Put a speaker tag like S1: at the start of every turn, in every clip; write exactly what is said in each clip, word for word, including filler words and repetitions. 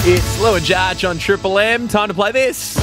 S1: It's Lou and Jarch on Triple M. Time to play this.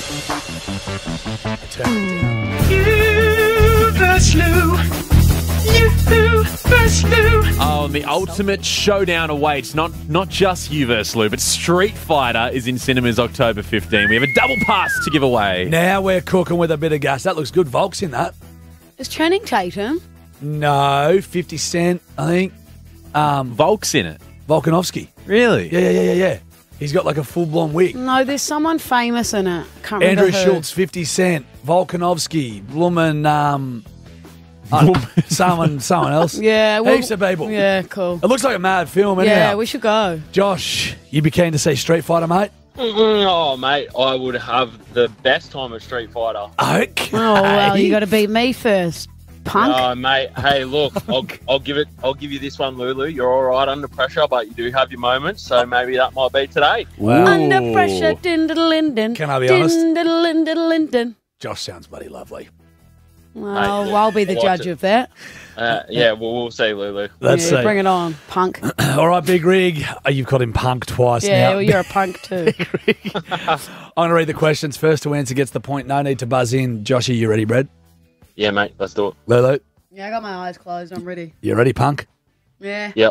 S2: You versus Lou. You versus Lou.
S1: Oh, and the ultimate showdown awaits. Not not just you versus Lou, but Street Fighter is in cinemas October fifteenth. We have a double pass to give away.
S3: Now we're cooking with a bit of gas. That looks good. Volk's in that.
S4: Is Channing Tatum?
S3: No, fifty Cent, I think. Um,
S1: Volk's in it.
S3: Volkanovski.
S1: Really?
S3: Yeah, yeah, yeah, yeah, yeah. He's got like a full-blown wig.
S4: No, there's someone famous in it. Can't remember
S3: Andrew
S4: who.
S3: Schultz, fifty Cent, Volkanovski, Blumman, um, uh, someone, someone else.
S4: Yeah, well,
S3: Heaps of people.
S4: Yeah, cool.
S3: It looks like a mad film, anyhow.
S4: Yeah, we should go.
S3: Josh, you be keen to see Street Fighter, mate?
S5: Mm, Oh, mate, I would have the best time at Street Fighter.
S3: Okay.
S4: Oh well, you got to beat me first, punk.
S5: Oh, mate, hey, look, I'll, I'll give it. I'll give you this one, Lulu. You're all right under pressure, but you do have your moments, so maybe that might be today.
S4: Under pressure, din diddle linden.
S3: Can I be honest?
S4: Din diddle linden linden.
S3: Josh sounds bloody lovely.
S4: Well,
S5: Mate,
S4: I'll be the
S5: I liked
S4: judge
S5: it.
S4: of that.
S5: Uh, yeah, well, we'll see, Lulu.
S3: Let's
S4: yeah,
S3: see.
S4: bring it on, punk.
S3: All right, Big Rig. Oh, you've got him punked twice
S4: Yeah,
S3: now.
S4: well, you're a punk too.
S3: I'm going to read the questions. First to answer gets the point. No need to buzz in. Joshy, you ready, Brad?
S5: Yeah, mate, let's do it.
S3: Lulu,
S4: Yeah, I got my eyes closed. I'm ready.
S3: you ready, punk?
S4: Yeah.
S5: Yep.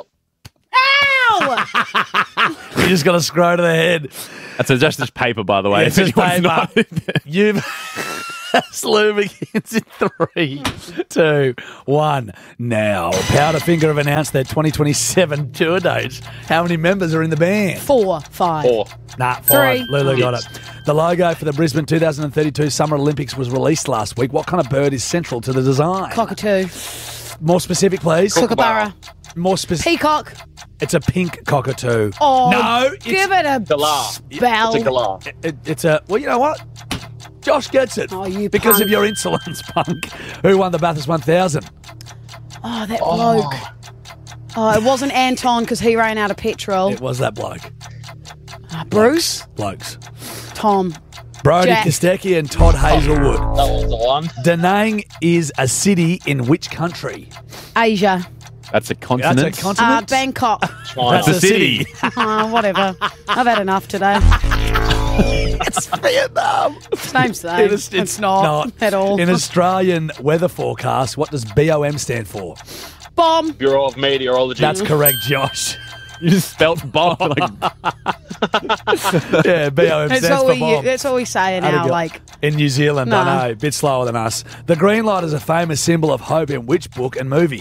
S4: Ow!
S3: You just got to scroll to the head.
S1: That's a, just this paper, by the way.
S3: Yeah, it's just
S1: If anyone's
S3: paper.
S1: not-
S3: You've... Slew begins in three, two, one. Now, Powderfinger have announced their twenty twenty-seven tour dates. How many members are in the band?
S4: Four, five.
S5: Four.
S3: Nah, five.
S4: Three.
S3: Lulu got it. The logo for the Brisbane twenty thirty-two Summer Olympics was released last week. What kind of bird is central to the design?
S4: Cockatoo.
S3: More specific, please.
S4: Kookaburra.
S3: More specific.
S4: Peacock.
S3: It's a pink cockatoo.
S4: Oh,
S3: no, it's,
S4: give it a
S5: Galah.
S4: spell.
S5: It's a galah.
S3: it- it's a. Well, you know what? Josh gets it.
S4: Oh, you
S3: because
S4: punk.
S3: of your insolence, punk. Who won the Bathurst one thousand?
S4: Oh, that bloke. Oh, it wasn't Anton because he ran out of petrol.
S3: It was that bloke.
S4: Uh, Bruce.
S3: Blokes.
S4: Tom.
S3: Brody
S4: Jack.
S3: Kostecki and Todd Hazelwood.
S5: That was the one.
S3: Da Nang is a city in which country?
S4: Asia.
S1: That's a
S3: That's
S1: continent.
S3: a
S4: Uh,
S3: continent.
S4: Bangkok.
S5: China.
S1: That's a city.
S4: Oh, whatever. I've had enough today.
S3: It's Vietnam.
S4: Same, same.
S3: In a-
S4: It's, it's not, at all.
S3: In Australian weather forecast, what does B O M stand for?
S4: Bomb.
S5: Bureau of Meteorology.
S3: That's correct, Josh.
S1: You just spelt bomb. Like,
S3: Yeah, B O M
S4: That's
S3: stands
S4: what,
S3: for
S4: we,
S3: bomb.
S4: that's what we say in
S3: How'd it
S4: our,
S3: go?
S4: like,
S3: In New Zealand,
S4: No.
S3: I know, a bit slower than us. The green light is a famous symbol of hope in which book and movie?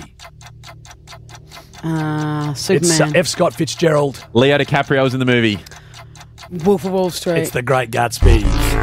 S4: uh,
S3: It's uh,
S4: Superman.
S3: F. Scott Fitzgerald.
S1: Leo DiCaprio was in the movie.
S4: Wolf of Wall Street.
S3: It's The Great Gatsby.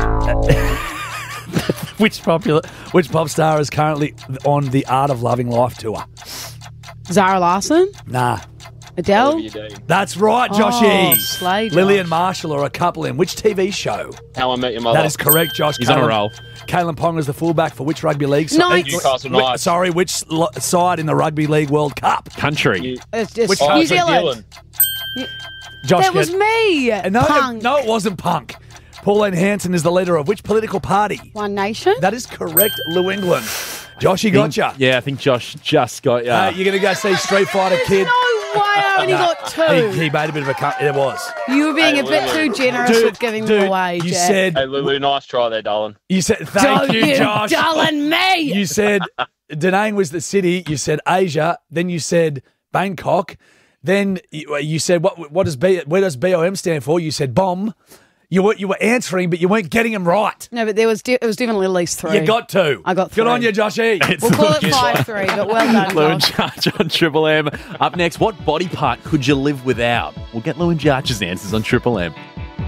S3: which popular, which pop star is currently on the Art of Loving Life tour?
S4: Zara Larson.
S3: Nah,
S4: Adele.
S5: Olivia Dean.
S3: that's right,
S4: Oh,
S3: Joshy.
S4: slay, Josh.
S3: Lily and Marshall are a couple in which T V show?
S5: How I Met Your Mother.
S3: That is correct, Josh.
S1: He's on a
S3: Kalen-
S1: roll.
S3: Kalen Ponga is the fullback for which rugby league?
S4: Knights.
S5: Newcastle
S3: Wh-
S5: Knights.
S3: Sorry, which lo- side in the Rugby League World Cup?
S1: Country.
S5: You-
S4: It's, it's
S3: Which
S4: New
S3: country?
S4: Zealand.
S3: Josh,
S4: That was
S3: get-
S4: me.
S3: No,
S4: Punk.
S3: no, it wasn't Punk. Pauline Hanson is the leader of which political party?
S4: One Nation.
S3: That is correct, New England. Josh, you gotcha.
S1: Yeah, I think Josh just got ya.
S3: Uh, you're going to go see Street Fighter Kid.
S4: No way. I only got two.
S3: He, he made a bit of a cut. It was.
S4: You were being
S5: Hey,
S4: a bit
S5: Lily.
S4: too generous
S3: Dude,
S4: with giving
S3: dude,
S4: them away,
S3: you
S4: Jack.
S3: said,
S5: Hey, Lulu, nice try there, darling.
S3: you said, thank
S4: Don't
S3: you, Josh.
S4: darling me.
S3: You said Da Nang was the city. You said Asia. Then you said Bangkok. Then you, you said what? What does B? Where does B O M stand for? You said bomb. You were you were answering, but you weren't getting them right.
S4: No, but there was de- it was definitely at least three.
S3: You got two.
S4: I got
S3: Good on
S4: three.
S3: you, Joshy.
S1: It's
S4: We'll call
S1: Lou-
S4: it five three, but well done,
S1: Lou and
S4: Josh.
S1: Jarch on Triple M. Up next, what body part could you live without? We'll get Lou and Jarch's answers on Triple M.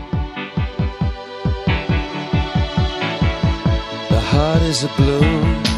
S6: The heart is a blue